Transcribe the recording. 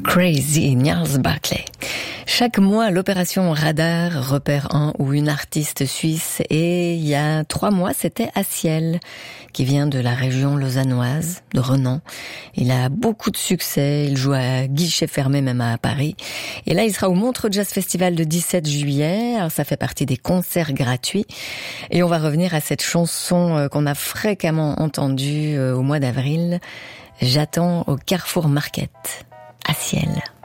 Crazy, Gnarls Barkley. Chaque mois, l'opération Radar repère un ou une artiste suisse et il y a 3 mois, c'était Aciel, qui vient de la région lausannoise, de Renan. Il a beaucoup de succès, il joue à guichet fermé même à Paris. Et là, il sera au Montreux Jazz Festival le 17 juillet, alors ça fait partie des concerts gratuits. Et on va revenir à cette chanson qu'on a fréquemment entendue au mois d'avril, J'attends au Carrefour Market, Aciel.